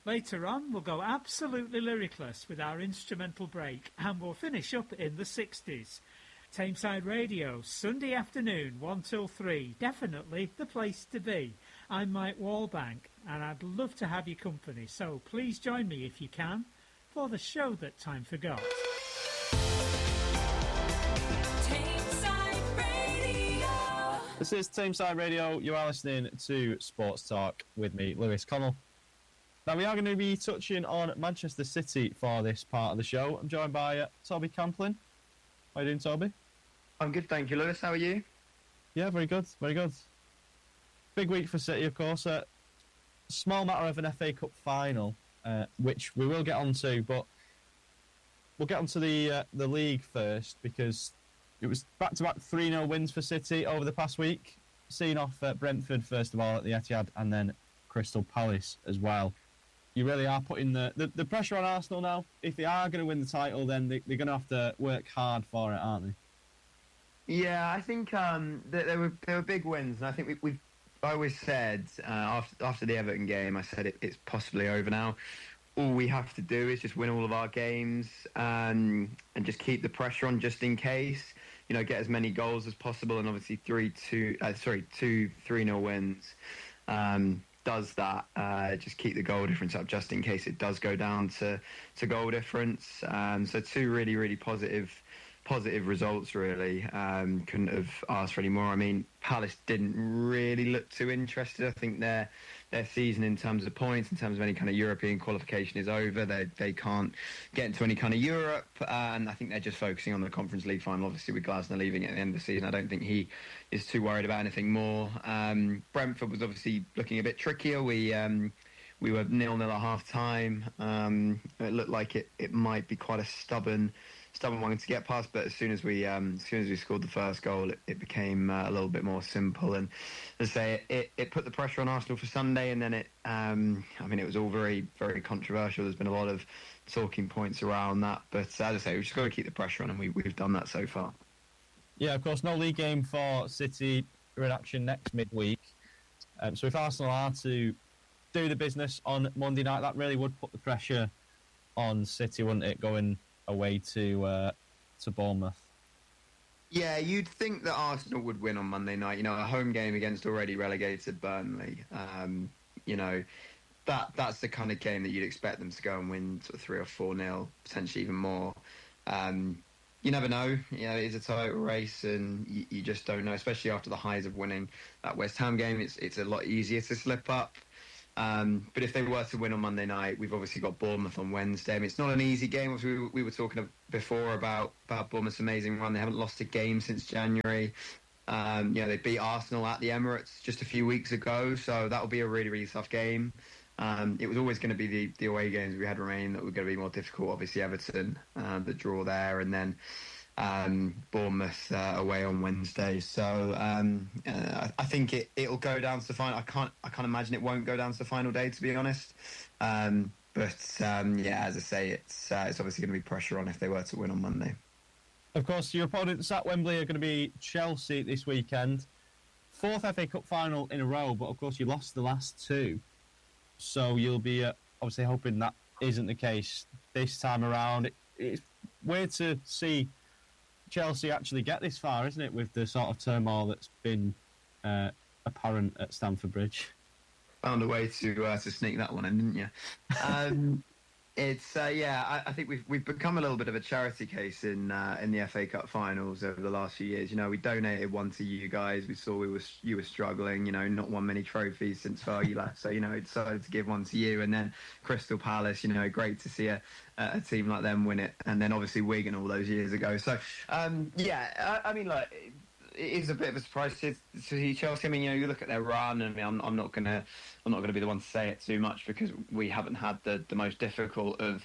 Later on, we'll go absolutely lyricless with our instrumental break, and we'll finish up in the 60s. Tameside Radio, Sunday afternoon, 1 till 3. Definitely the place to be. I'm Mike Wallbank, and I'd love to have your company, so please join me if you can for the show that time forgot. Tameside Radio. This is Tameside Radio. You are listening to Sports Talk with me, Lewis Connell. Now, we are going to be touching on Manchester City for this part of the show. I'm joined by Toby Camplin. How are you doing, Toby? I'm good, thank you, Lewis. How are you? Yeah, very good, very good. Big week for City, of course. Small matter of an FA Cup final, which we will get onto, but we'll get onto the league first, because it was back-to-back 3-0 wins for City over the past week, seeing off Brentford, first of all, at the Etihad, and then Crystal Palace as well. You really are putting the pressure on Arsenal now. If they are going to win the title, then they're going to have to work hard for it, aren't they? Yeah, I think they were big wins, and I think I always said after the Everton game, I said it's possibly over now. All we have to do is just win all of our games and just keep the pressure on, just in case. You know, get as many goals as possible, and obviously 2 3-0 wins does that. Just keep the goal difference up, just in case it does go down to goal difference. So 2 really, really positive results, really. Couldn't have asked for any more. I mean, Palace didn't really look too interested. I think their season, in terms of points, in terms of any kind of European qualification, is over. They can't get into any kind of Europe, and I think they're just focusing on the Conference League final. Obviously, with Glasner leaving at the end of the season, I don't think he is too worried about anything more. Brentford was obviously looking a bit trickier. We were 0-0 at half time. It looked like it might be quite a stubborn one to get past, but as soon as we scored the first goal, it became a little bit more simple. And as I say, it put the pressure on Arsenal for Sunday, and then it was all very, very controversial. There's been a lot of talking points around that, but as I say, we've just got to keep the pressure on, and we've done that so far. Yeah, of course, no league game for City. We're in action next midweek. So if Arsenal are to do the business on Monday night, that really would put the pressure on City, wouldn't it, going away to Bournemouth? Yeah, you'd think that Arsenal would win on Monday night. You know, a home game against already relegated Burnley. You know, that's the kind of game that you'd expect them to go and win sort of 3 or 4-0, potentially even more. You never know. You know, it's a title race, and you just don't know. Especially after the highs of winning that West Ham game, it's a lot easier to slip up. But if they were to win on Monday night, we've obviously got Bournemouth on Wednesday. I mean, it's not an easy game. We were talking before about Bournemouth's amazing run. They haven't lost a game since January. You know, they beat Arsenal at the Emirates just a few weeks ago, so that will be a really, really tough game. It was always going to be the away games we had remaining that were going to be more difficult. Obviously, Everton, the draw there, and then Bournemouth away on Wednesday. So I think it'll go down to the final. I can't imagine it won't go down to the final day, to be honest. But as I say, it's obviously going to be pressure on if they were to win on Monday. Of course, your opponents at Wembley are going to be Chelsea this weekend. 4th FA Cup final in a row, but of course you lost the last 2. So you'll be obviously hoping that isn't the case this time around. It's weird to see Chelsea actually get this far, isn't it, with the sort of turmoil that's been apparent at Stamford Bridge. Found a way to sneak that one in, didn't you? I think we've become a little bit of a charity case in the FA Cup finals over the last few years. You know, we donated one to you guys. We saw you were struggling. You know, not won many trophies since Fergie left, so you know, we decided to give one to you. And then Crystal Palace. You know, great to see a team like them win it. And then obviously Wigan all those years ago. So I mean, like, it is a bit of a surprise to see Chelsea. I mean, you know, you look at their run. I mean, I'm not gonna be the one to say it too much, because we haven't had the most difficult of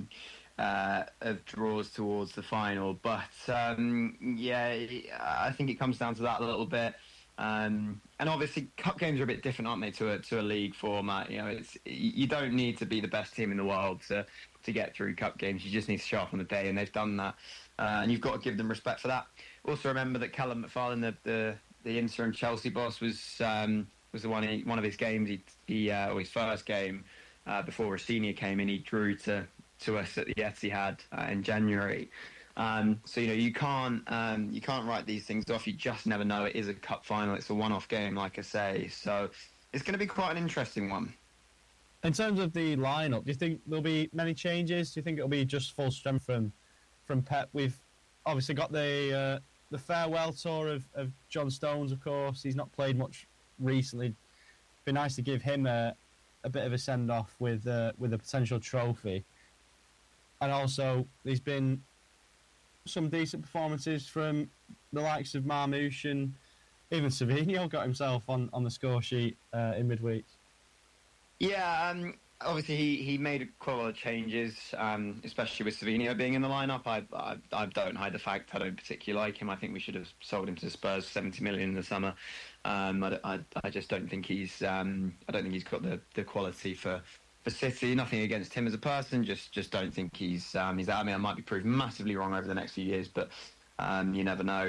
draws towards the final. But I think it comes down to that a little bit. And obviously, cup games are a bit different, aren't they, to a league format? You know, you don't need to be the best team in the world to get through cup games. You just need to show up on the day, and they've done that. And you've got to give them respect for that. Also, remember that Callum McFarlane, the interim Chelsea boss, was the one of his games. Or his first game before Rossini came in. He drew to us at the Etihad in January. So you can't write these things off. You just never know. It is a cup final. It's a one-off game, like I say. So it's going to be quite an interesting one. In terms of the lineup, do you think there'll be many changes? Do you think it'll be just full strength from Pep? We've obviously got the farewell tour of John Stones, of course. He's not played much recently. It'd be nice to give him a bit of a send-off with a potential trophy. And also, there's been some decent performances from the likes of Marmoush, and even Savinho got himself on the score sheet in midweek. Yeah, obviously he made quite a lot of changes, especially with Savinho being in the lineup. I don't hide the fact I don't particularly like him. I think we should have sold him to Spurs 70 million in the summer. I just don't think he's got the quality for City. Nothing against him as a person, just don't think he's that. I mean, I might be proved massively wrong over the next few years, but you never know.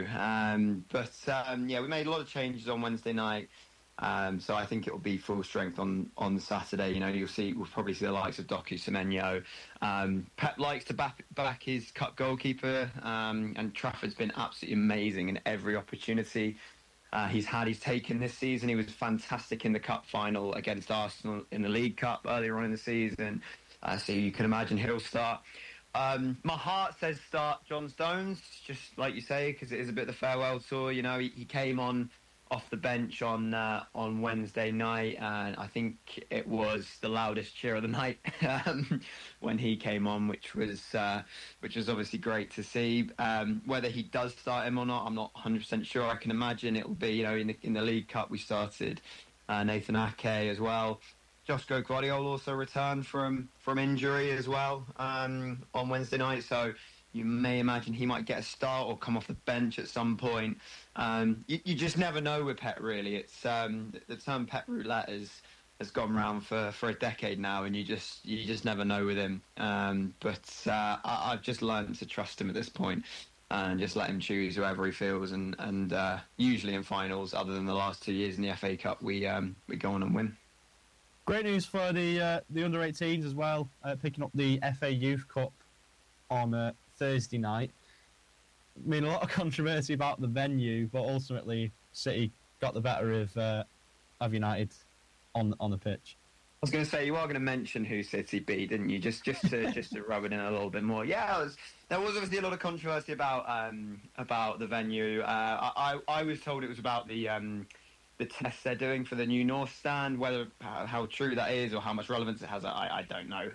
Yeah, we made a lot of changes on Wednesday night. So I think it will be full strength on Saturday. We'll probably see the likes of Doku Semenyo. Pep likes to back his cup goalkeeper, and Trafford's been absolutely amazing in every opportunity he's taken this season. He was fantastic in the cup final against Arsenal in the League Cup earlier on in the season. So you can imagine he'll start. My heart says start John Stones, just like you say, because it is a bit of the farewell tour. He came on off the bench on Wednesday night, and I think it was the loudest cheer of the night when he came on, which was obviously great to see. Whether he does start him or not, I'm not 100% sure. I can imagine it will be, in the League Cup we started Nathan Ake as well. Josko Gvardiol also returned from injury as well on Wednesday night, so you may imagine he might get a start or come off the bench at some point. You just never know with Pep, really. It's the term Pep roulette has gone round for a decade now, and you just never know with him. But I've just learned to trust him at this point and just let him choose whoever he feels. And usually in finals, other than the last 2 years in the FA Cup, we go on and win. Great news for the under-18s as well, picking up the FA Youth Cup on Thursday night. I mean, a lot of controversy about the venue, but ultimately City got the better of United on the pitch. I was going to say, you are going to mention who City beat, didn't you? Just to rub it in a little bit more. Yeah, there was obviously a lot of controversy about the venue. I was told it was about the tests they're doing for the new North Stand. Whether how true that is or how much relevance it has, I don't know.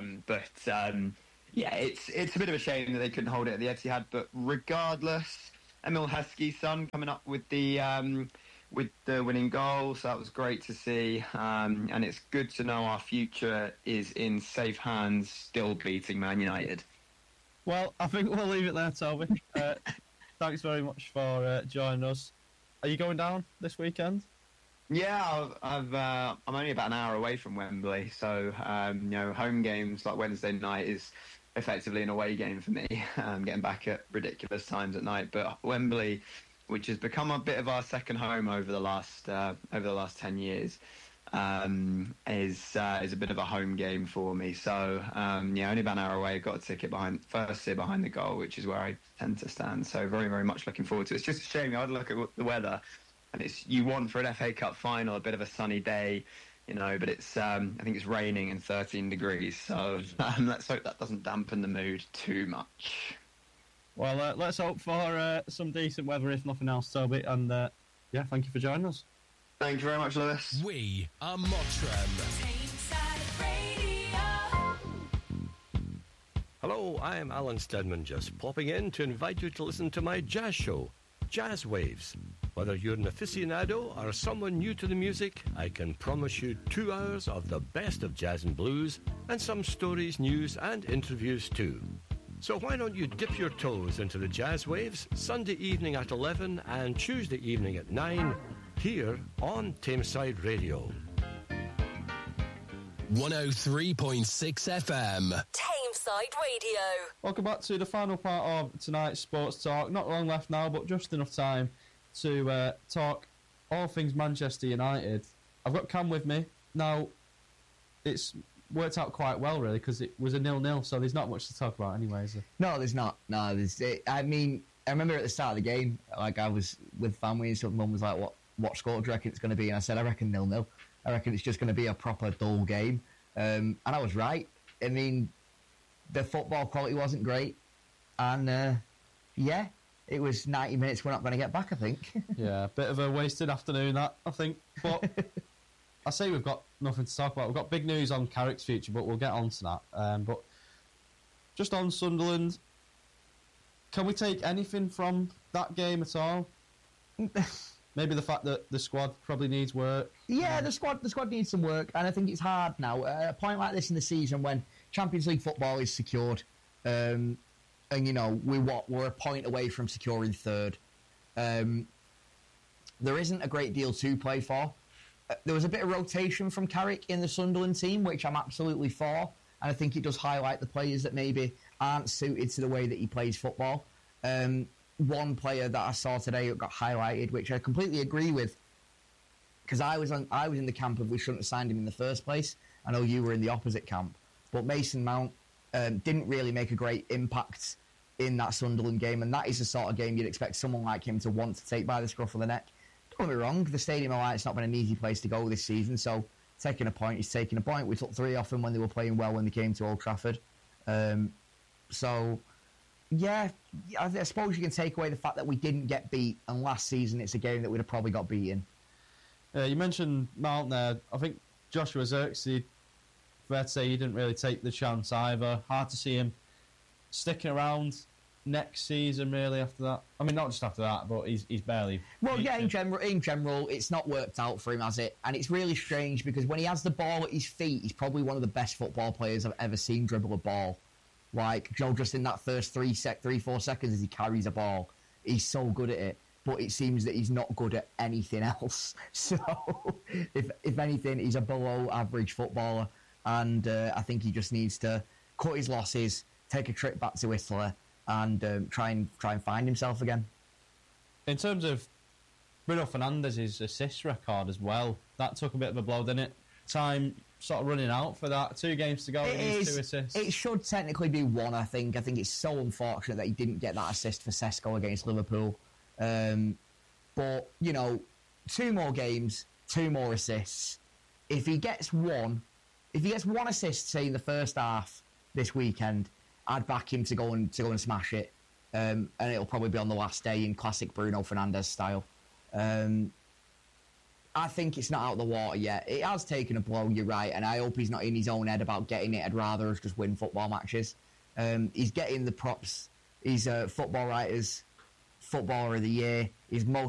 Yeah, it's a bit of a shame that they couldn't hold it at the Etihad. But regardless, Emil Heskey's son coming up with the winning goal, so that was great to see. And it's good to know our future is in safe hands, still beating Man United. Well, I think we'll leave it there, Toby. Thanks very much for joining us. Are you going down this weekend? Yeah, I'm only about an hour away from Wembley, so home games like Wednesday night is effectively an away game for me. Getting back at ridiculous times at night, but Wembley, which has become a bit of our second home over the last 10 years, is a bit of a home game for me. So only about an hour away. Got a ticket behind the goal, which is where I tend to stand. So very, very much looking forward to it. It's just a shame. I'd look at the weather, and you want for an FA Cup final a bit of a sunny day, but it's I think it's raining and 13 degrees. So let's hope that doesn't dampen the mood too much. Well, let's hope for some decent weather, if nothing else, Toby. And thank you for joining us. Thank you very much, Lewis. We are Mottram. Hello, I'm Alan Stedman, just popping in to invite you to listen to my jazz show, Jazz Waves. Whether you're an aficionado or someone new to the music, I can promise you 2 hours of the best of jazz and blues, and some stories, news and interviews too. So why don't you dip your toes into the Jazz Waves Sunday evening at 11 and Tuesday evening at 9 here on Tameside Radio. 103.6 FM. Tameside Radio. Welcome back to the final part of tonight's Sports Talk. Not long left now, but just enough time to talk all things Manchester United. I've got Cam with me. Now, it's worked out quite well, really, because it was a 0-0, so there's not much to talk about anyway, is there? No, there's not. No, I mean, I remember at the start of the game, like, I was with family and stuff, Mum was like, what score do you reckon it's going to be? And I said, I reckon 0-0. I reckon it's just going to be a proper dull game. And I was right. I mean, the football quality wasn't great. And, yeah, it was 90 minutes we're not going to get back, I think. Yeah, a bit of a wasted afternoon, that, I think. But I say we've got nothing to talk about. We've got big news on Carrick's future, but we'll get on to that. But just on Sunderland, can we take anything from that game at all? Maybe the fact that the squad probably needs work. Yeah, the squad needs some work, and I think it's hard now. At a point like this in the season, when Champions League football is secured, and you know we're a point away from securing third. There isn't a great deal to play for. There was a bit of rotation from Carrick in the Sunderland team, which I'm absolutely for, and I think it does highlight the players that maybe aren't suited to the way that he plays football. One player that I saw today that got highlighted, which I completely agree with, because I was in the camp of we shouldn't have signed him in the first place. I know you were in the opposite camp, but Mason Mount didn't really make a great impact in that Sunderland game, and that is the sort of game you'd expect someone like him to want to take by the scruff of the neck. Don't get me wrong, the Stadium of Light's not been an easy place to go this season, so taking a point is taking a point. We took 3 off them when they were playing well when they came to Old Trafford. So, yeah, I suppose you can take away the fact that we didn't get beat, and last season it's a game that we'd have probably got beaten. You mentioned Mount there. I think Joshua Zirkzee, fair to say, he didn't really take the chance either. Hard to see him sticking around next season, really, after that. I mean, not just after that, but he's barely... Well, yeah, in general, it's not worked out for him, has it? And it's really strange, because when he has the ball at his feet, he's probably one of the best football players I've ever seen dribble a ball. Like, Joe, just in that first 3-4 seconds as he carries a ball, he's so good at it. But it seems that he's not good at anything else. So, if anything, he's a below-average footballer. And I think he just needs to cut his losses, take a trip back to Italy, and try and find himself again. In terms of Bruno Fernandes's assist record as well, that took a bit of a blow, didn't it? Time sort of running out for that. 2 games to go, he needs 2 assists. It should technically be 1, I think. I think it's so unfortunate that he didn't get that assist for Sesko against Liverpool. But, you know, 2 more games, 2 more assists. If he gets one assist, say, in the first half this weekend, I'd back him to go and smash it. And it'll probably be on the last day in classic Bruno Fernandes style. I think it's not out of the water yet. It has taken a blow, you're right, and I hope he's not in his own head about getting it. I'd rather us just win football matches. He's getting the props. He's Football Writers Footballer of the Year. He's most